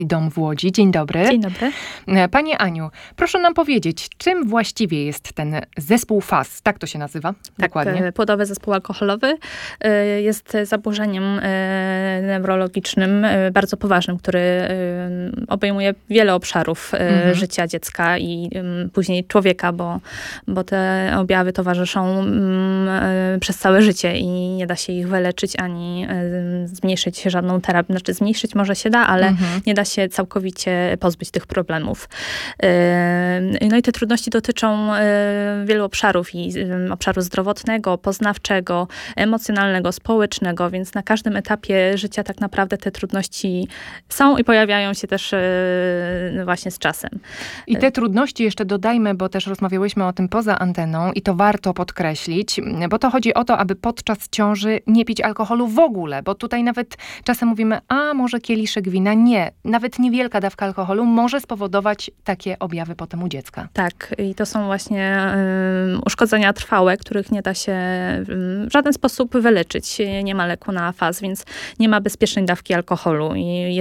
Dom w Łodzi. Dzień dobry. Dzień dobry. Pani Aniu, proszę nam powiedzieć, czym właściwie jest ten zespół FAS? Tak to się nazywa? Dokładnie. Płodowy zespół alkoholowy jest zaburzeniem neurologicznym bardzo poważnym, który obejmuje wiele obszarów życia dziecka i później człowieka, bo te objawy towarzyszą przez całe życie i nie da się ich wyleczyć ani zmniejszyć żadną terapią. Znaczy zmniejszyć może się da, ale nie da się całkowicie pozbyć tych problemów. No i te trudności dotyczą wielu obszarów i obszaru zdrowotnego, poznawczego, emocjonalnego, społecznego, więc na każdym etapie życia tak naprawdę te trudności są i pojawiają się też właśnie z czasem. I te trudności jeszcze dodajmy, bo też rozmawiałyśmy o tym poza anteną i to warto podkreślić, bo to chodzi o to, aby podczas ciąży nie pić alkoholu w ogóle, bo tutaj nawet czasem mówimy, a może kieliszek wina. Nie. Nawet niewielka dawka alkoholu może spowodować takie objawy potem u dziecka. Tak. I to są właśnie uszkodzenia trwałe, których nie da się w żaden sposób wyleczyć. Nie ma leku na FAS, więc nie ma bezpiecznej dawki alkoholu. I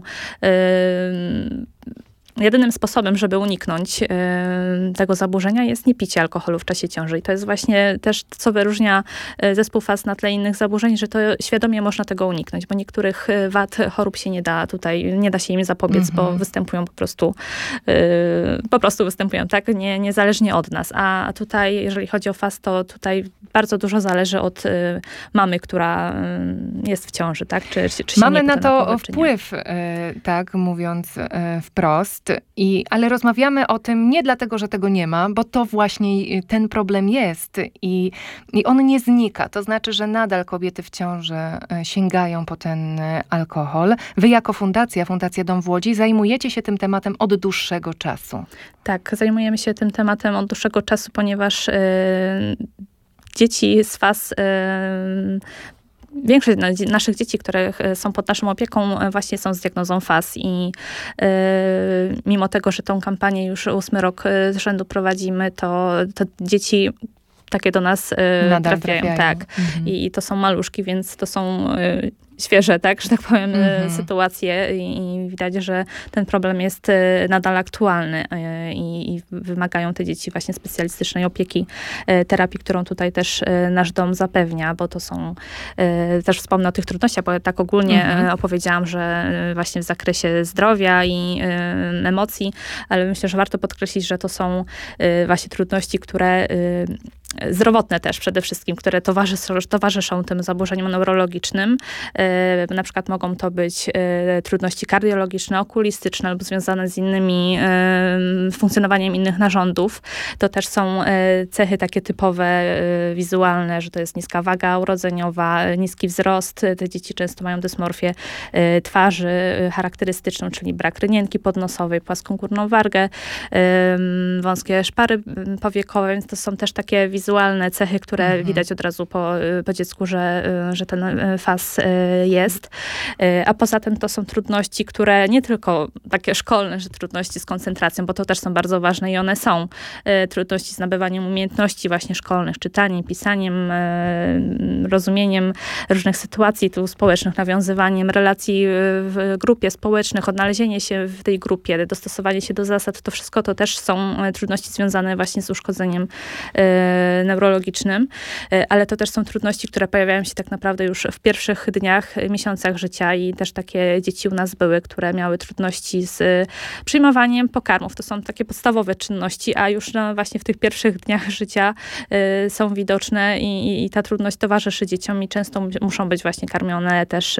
jedynym sposobem, żeby uniknąć tego zaburzenia jest nie picie alkoholu w czasie ciąży. I to jest właśnie też, co wyróżnia zespół FAS na tle innych zaburzeń, że to świadomie można tego uniknąć, bo niektórych wad, chorób się nie da się im zapobiec, bo występują po prostu występują, tak? Niezależnie od nas. A tutaj, jeżeli chodzi o FAS, to tutaj bardzo dużo zależy od mamy, która jest w ciąży, tak? Czy mamy na to wpływ, tak mówiąc wprost. Ale rozmawiamy o tym nie dlatego, że tego nie ma, bo to właśnie ten problem jest i on nie znika. To znaczy, że nadal kobiety w ciąży sięgają po ten alkohol. Wy jako Fundacja Dom w Łodzi zajmujecie się tym tematem od dłuższego czasu. Tak, zajmujemy się tym tematem od dłuższego czasu, ponieważ dzieci z FAS większość naszych dzieci, które są pod naszą opieką, właśnie są z diagnozą FAS i mimo tego, że tą kampanię już 8 rok z rzędu prowadzimy, to dzieci takie do nas trafiają. Tak. I to są maluszki, więc to są świeże, tak, że tak powiem, sytuacje i widać, że ten problem jest nadal aktualny i wymagają te dzieci właśnie specjalistycznej opieki, terapii, którą tutaj też nasz dom zapewnia, bo to są, też wspomnę o tych trudnościach, bo tak ogólnie opowiedziałam, że właśnie w zakresie zdrowia i emocji, ale myślę, że warto podkreślić, że to są właśnie trudności, które zdrowotne też przede wszystkim, które towarzyszą tym zaburzeniom neurologicznym. Na przykład mogą to być trudności kardiologiczne, okulistyczne lub związane z innymi funkcjonowaniem innych narządów. To też są cechy takie typowe, wizualne, że to jest niska waga urodzeniowa, niski wzrost. Te dzieci często mają dysmorfię twarzy charakterystyczną, czyli brak rynienki podnosowej, płaską górną wargę, wąskie szpary powiekowe, więc to są też takie wizualne cechy, które widać od razu po dziecku, że ten FAS jest. A poza tym to są trudności, które nie tylko takie szkolne, że trudności z koncentracją, bo to też są bardzo ważne i one są. Trudności z nabywaniem umiejętności właśnie szkolnych, czytaniem, pisaniem, rozumieniem różnych sytuacji tu społecznych, nawiązywaniem relacji w grupie społecznych, odnalezienie się w tej grupie, dostosowanie się do zasad, to wszystko to też są trudności związane właśnie z uszkodzeniem neurologicznym, ale to też są trudności, które pojawiają się tak naprawdę już w pierwszych dniach, miesiącach życia i też takie dzieci u nas były, które miały trudności z przyjmowaniem pokarmów. To są takie podstawowe czynności, a już właśnie w tych pierwszych dniach życia są widoczne i ta trudność towarzyszy dzieciom i często muszą być właśnie karmione też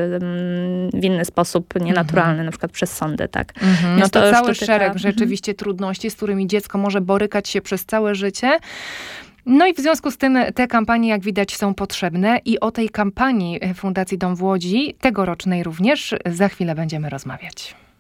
w inny sposób, nienaturalny, na przykład przez sondę, tak. No to cały szereg rzeczywiście trudności, z którymi dziecko może borykać się przez całe życie. No i w związku z tym te kampanie, jak widać, są potrzebne i o tej kampanii Fundacji Dom w Łodzi, tegorocznej również, za chwilę będziemy rozmawiać.